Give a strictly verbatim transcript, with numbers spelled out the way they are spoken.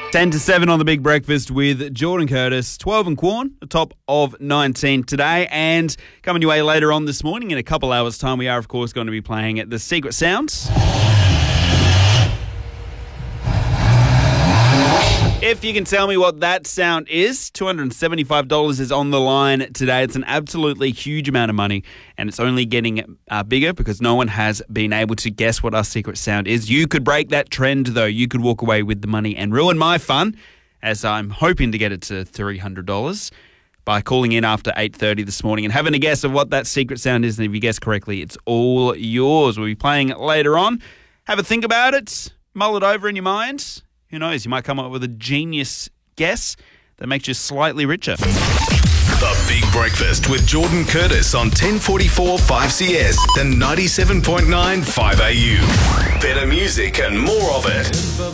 ten to seven on The Big Breakfast with Jordan Curtis, twelve and Quan, the top of nineteen today. And coming your way later on this morning in a couple hours' time, we are, of course, going to be playing The Secret Sounds. If you can tell me what that sound is, two hundred seventy-five dollars is on the line today. It's an absolutely huge amount of money, and it's only getting uh, bigger because no one has been able to guess what our secret sound is. You could break that trend, though. You could walk away with the money and ruin my fun, as I'm hoping to get it to three hundred dollars by calling in after eight thirty this morning and having a guess of what that secret sound is. And if you guess correctly, it's all yours. We'll be playing it later on. Have a think about it. Mull it over in your mind. Who knows, you might come up with a genius guess that makes you slightly richer. The Big Breakfast with Jordan Curtis on ten forty-four five C S and ninety-seven point nine five A U. Better music and more of it.